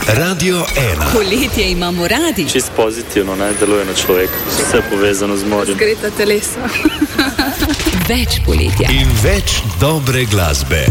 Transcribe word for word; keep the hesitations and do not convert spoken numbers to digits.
Radio ena. Poletje imamo radi. Čist pozitivno, ne, deluje na človeka. Vse povezano z morjem. Zgreta telesa. Več poletja. In več dobre glasbe.